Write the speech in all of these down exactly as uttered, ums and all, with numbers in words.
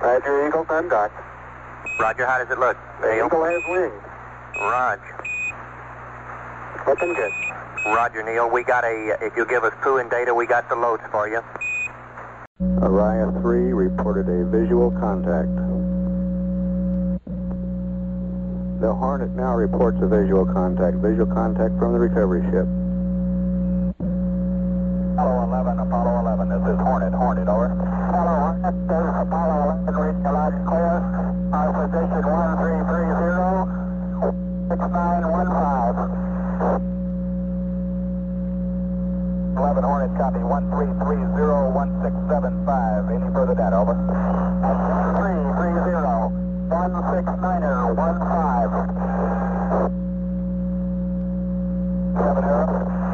Roger, Eagle, sun dock. Roger, how does it look? The Eagle has wings. Roger. Looking good. Roger, Neil. We got a, if you give us crew and data, we got the loads for you. Araya three reported a visual contact. The Hornet now reports a visual contact. Visual contact from the recovery ship. Apollo eleven, Apollo eleven. This is Hornet, Hornet, over. Apollo Hornet, this is Apollo eleven, reading you loud and clear. Our position one three three zero, six nine one five. eleven Hornet, copy, one three three zero, one six seven five. Any further data, over? one three three zero, one six nine one five. seven zero.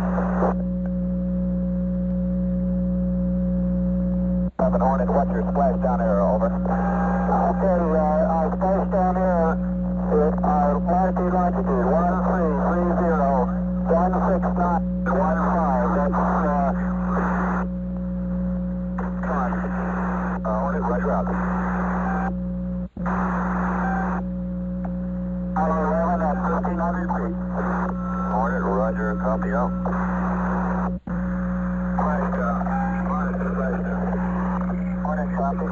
seven Hornet, what's your splashdown error, over? Okay, uh, our splashdown error is our latitude longitude, one three three zero, one six nine one five. That's, uh, come on. Uh, Hornet, roger out. Apollo eleven at fifteen hundred feet. Hornet, roger, copy out. Splashdown. Hornet, splashdown. Hornet, copy.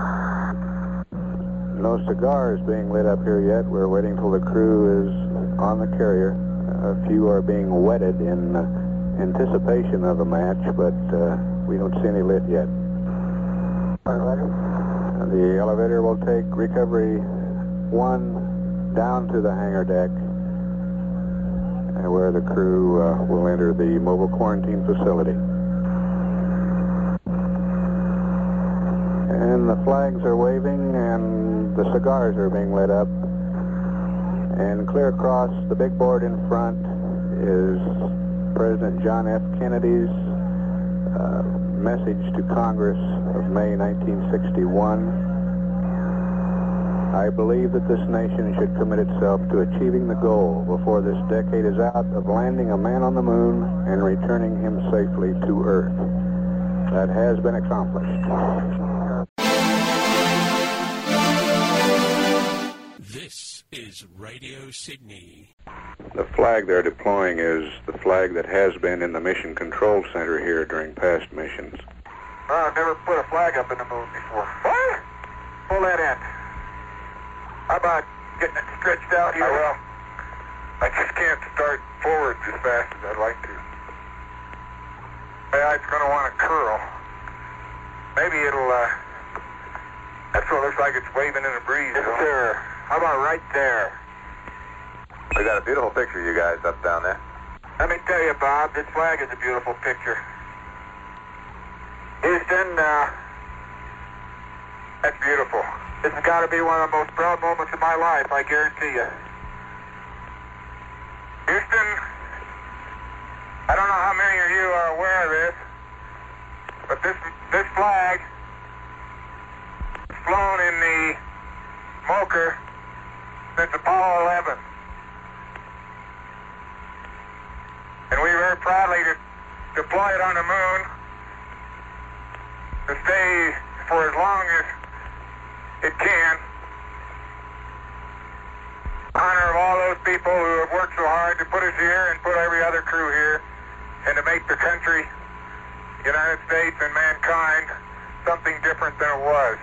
No cigars being lit up here yet. We're waiting till the crew is on the carrier. A few are being wetted in uh, anticipation of a match, but uh, we don't see any lit yet. The elevator will take recovery one down to the hangar deck, uh, where the crew uh, will enter the mobile quarantine facility. And the flags are waving and the cigars are being lit up. And clear across the big board in front is President John F. Kennedy's uh, message to Congress of May nineteen sixty-one. I believe that this nation should commit itself to achieving the goal before this decade is out of landing a man on the moon and returning him safely to Earth. That has been accomplished. This is Radio Sydney. The flag they're deploying is the flag that has been in the Mission Control Center here during past missions. Oh, I've never put a flag up in the moon before. What? Pull that in. How about getting it stretched out here? I will. I just can't start forward as fast as I'd like to. Yeah, it's going to want to curl. Maybe it'll, uh... That's what it looks like it's waving in the breeze. Yes, sir. How about right there? We got a beautiful picture of you guys up down there. Let me tell you, Bob, this flag is a beautiful picture. Houston, uh, that's beautiful. This has got to be one of the most proud moments of my life, I guarantee you. Houston, I don't know how many of you are aware of this, but this this flag is flown in the Mocher since Apollo eleven. And we very proudly to deploy it on the moon to stay for as long as it can. In honor of all those people who have worked so hard to put us here and put every other crew here and to make the country, the United States and mankind something different than it was.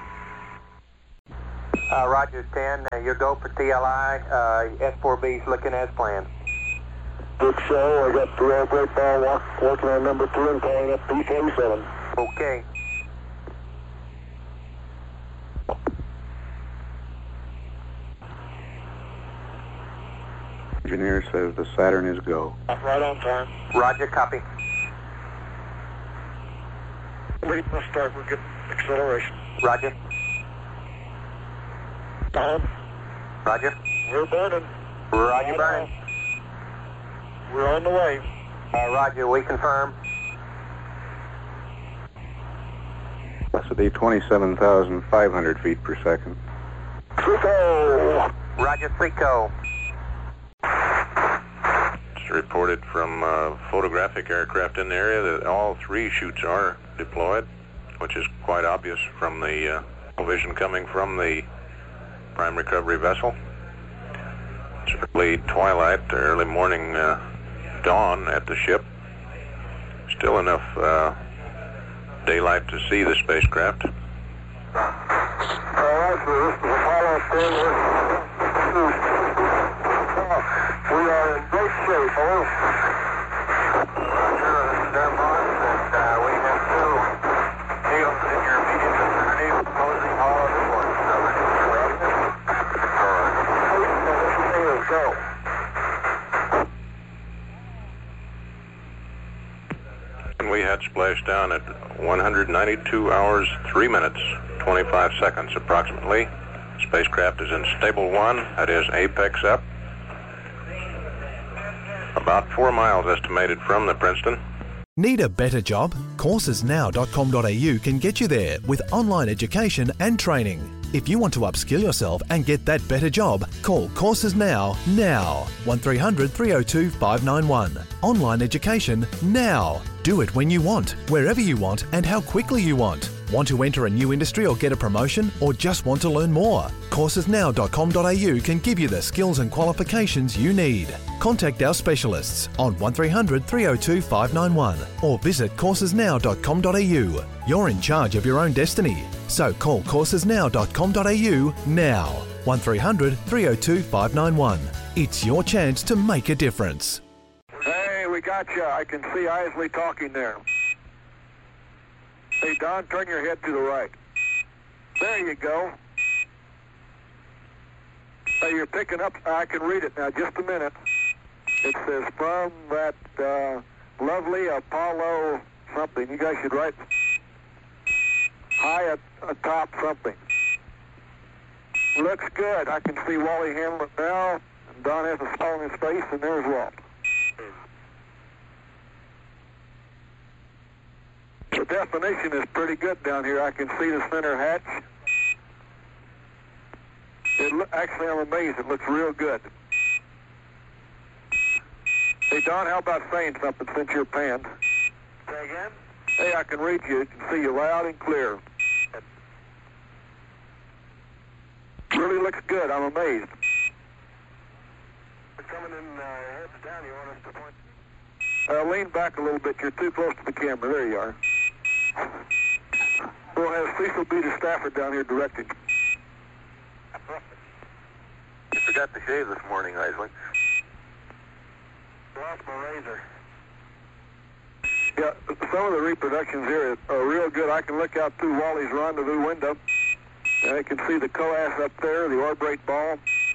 Uh, Roger ten, uh, your go for T L I. Uh, S four B's looking as planned. Good show. I got the rail brake ball walk, working on number two and calling up B forty-seven. Okay. Engineer says the Saturn is go. Right on time. Roger, copy. Ready for start. We're getting acceleration. Roger. Tom, Roger. we're burning. Roger, burning. We're on the way. Uh, Roger, we confirm. Velocity twenty-seven thousand five hundred feet per second. Trico. Roger, Frico. It's reported from uh, photographic aircraft in the area that all three chutes are deployed, which is quite obvious from the uh, vision coming from the prime recovery vessel. It's early twilight, early morning uh, dawn at the ship. Still enough uh, daylight to see the spacecraft. All right, so this is Apollo Stanley. We are in great shape, hello. Roger, this is Denmark, and uh, we have two needles in your immediate vicinity closing all of the ports. So ready to correct it? All right. Let's go. And we had splashdown at one hundred ninety-two hours, three minutes, twenty-five seconds approximately. Spacecraft is in stable one, that is apex up. About four miles estimated from the Princeton. Need a better job? courses now dot com dot a u can get you there with online education and training. If you want to upskill yourself and get that better job, call Courses Now, now. one three hundred, three oh two, five nine one. Online education now. Do it when you want, wherever you want, and how quickly you want. Want to enter a new industry or get a promotion, or just want to learn more? courses now dot com dot a u can give you the skills and qualifications you need. Contact our specialists on one three hundred, three oh two, five nine one or visit courses now dot com dot a u. You're in charge of your own destiny, so call courses now dot com dot a u now. one three hundred, three oh two, five nine one. It's your chance to make a difference. Hey, we got you. I can see Isley talking there. Hey, Don, turn your head to the right. There you go. Hey, you're picking up. I can read it now. Just a minute. It says from that uh, lovely Apollo something. You guys should write high at, atop something. Looks good. I can see Wally Hamlet now. And Don has a smile on his face, and there's Walt. The definition is pretty good down here. I can see the center hatch. It lo- actually, I'm amazed. It looks real good. Hey, Don, how about saying something since you're panned? Say again? Hey, I can read you. I can see you loud and clear. Really looks good. I'm amazed. We're coming in uh, heads down. You want us to point? Uh, lean back a little bit. You're too close to the camera. There you are. We'll have Cecil B. de Stafford down here directing. You forgot to shave this morning, Isley. Lost my razor. Yeah, some of the reproductions here are real good. I can look out through Wally's rendezvous window, and I can see the coas up there, the orbrate ball.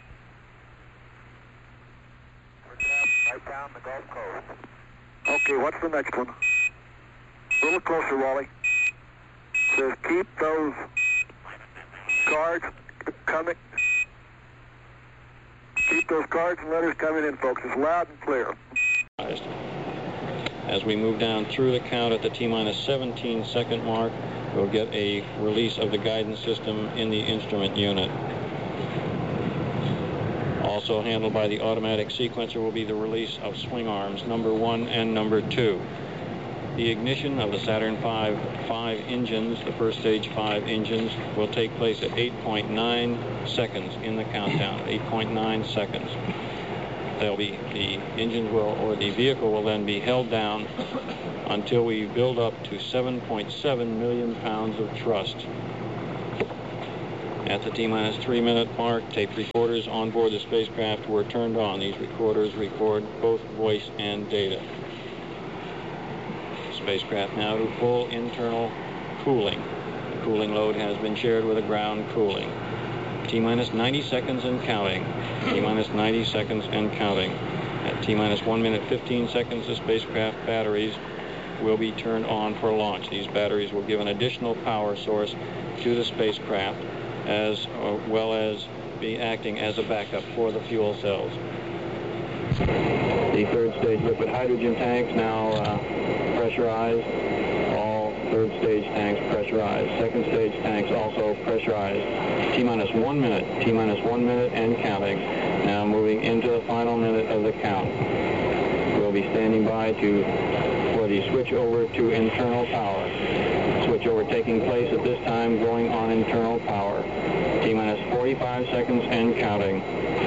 Right down the Gulf Coast. Okay, what's the next one? A little closer, Wally. It says keep those cards coming. Keep those cards and letters coming in, folks. It's loud and clear. As we move down through the count at the T-minus seventeen second mark, we'll get a release of the guidance system in the instrument unit. Also handled by the automatic sequencer will be the release of swing arms number one and number two. The ignition of the Saturn five five engines, the first stage five engines, will take place at eight point nine seconds in the countdown, eight point nine seconds. They'll be, the engines will, or the vehicle will then be held down until we build up to seven point seven million pounds of thrust. At the T-minus three minute mark, tape recorders on board the spacecraft were turned on. These recorders record both voice and data. Spacecraft now to full internal cooling. The cooling load has been shared with the ground cooling. T-minus ninety seconds and counting. T-minus ninety seconds and counting. At T-minus one minute fifteen seconds, the spacecraft batteries will be turned on for launch. These batteries will give an additional power source to the spacecraft, as uh, well as be acting as a backup for the fuel cells. The third stage liquid hydrogen tanks now uh, pressurized. All third stage tanks pressurized. Second stage tanks also pressurized. T-minus one minute. T-minus one minute and counting. Now moving into the final minute of the count. We'll be standing by to for the switch over to internal power. Switch over taking place at this time, going on internal power. T-minus forty-five seconds and counting.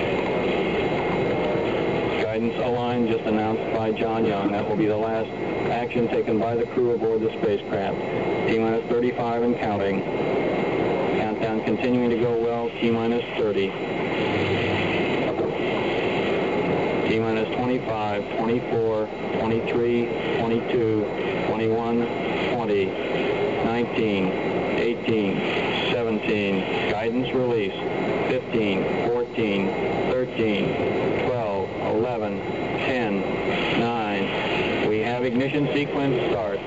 Guidance aligned, just announced by John Young. That will be the last action taken by the crew aboard the spacecraft. T-minus thirty-five and counting. Countdown continuing to go well. T-minus thirty. T-minus twenty-five, twenty-four, twenty-three, twenty-two, twenty-one, twenty, nineteen, eighteen, seventeen. Guidance release. fifteen, fourteen, thirteen, twelve, eleven, ten, nine. We have ignition sequence start.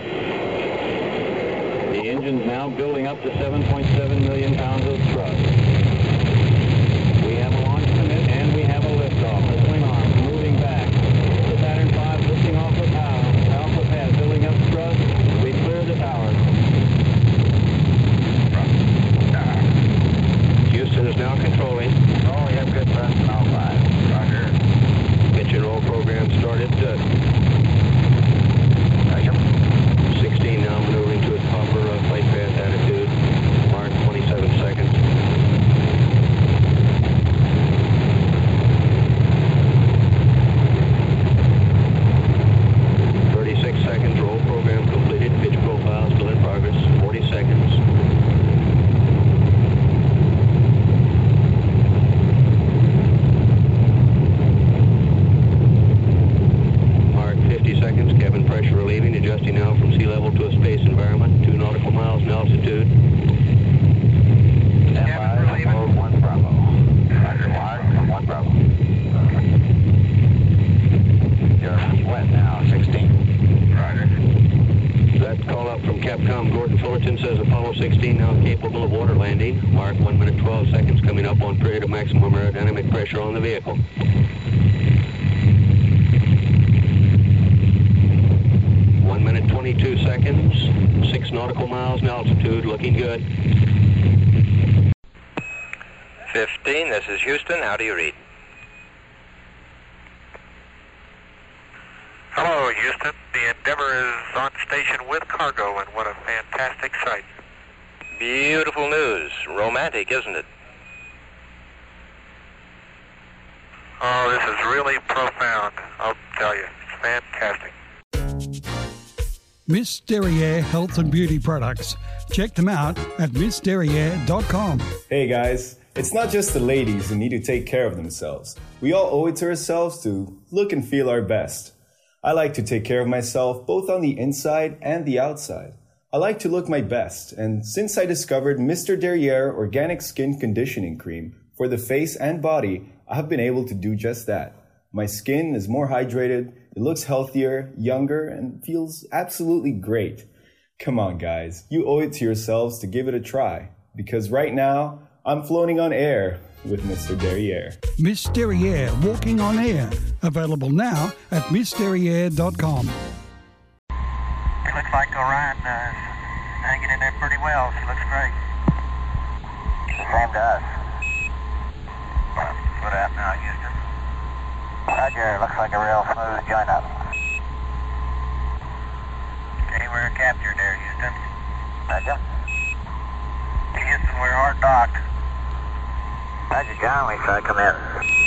The engine's now building up to seven point seven million pounds of thrust. We have a launch commit and we have a liftoff. The swing arms moving back. The Saturn five lifting off the power. Alpha pad building up thrust. We clear the tower. Houston is now controlling. Oh, we have good thrust in all five. Roger. Pitch and roll program started. Uh, sixteen now maneuvering to its proper uh, flight path attitude. Mark twenty-seven seconds. thirty-six seconds. Roll program completed. Pitch profile still in progress. forty seconds. Seconds, cabin pressure relieving, adjusting now from sea level to a space environment, two nautical miles in altitude. Cabin relieving. One Bravo. Roger, one, one Bravo. You're wet now, sixteen. Roger. That call up from Capcom Gordon Fullerton says Apollo sixteen now capable of water landing. Mark one minute twelve seconds coming up on period of maximum aerodynamic pressure on the vehicle. one minute twenty-two seconds, six nautical miles in altitude, looking good. fifteen, this is Houston. How do you read? Hello, Houston. The Endeavour is on station with cargo, and what a fantastic sight. Beautiful news. Romantic, isn't it? Oh, this is really profound. I'll tell you. It's fantastic. Miss Derriere Health and Beauty Products. Check them out at miss derriere dot com. Hey guys, it's not just the ladies who need to take care of themselves. We all owe it to ourselves to look and feel our best. I like to take care of myself both on the inside and the outside. I like to look my best, and since I discovered Mister Derriere Organic Skin Conditioning Cream for the face and body, I have been able to do just that. My skin is more hydrated, it looks healthier, younger, and feels absolutely great. Come on, guys. You owe it to yourselves to give it a try. Because right now, I'm floating on air with Mister Derriere. Miss Derriere Walking on Air. Available now at miss derriere dot com. It looks like Orion uh, is hanging in there pretty well. She looks great. Same to us. Put out now, Houston. Roger, looks like a real smooth join up. Okay, we're captured there, Houston. Roger. Houston, we're hard docked. Roger, John, we try to come in.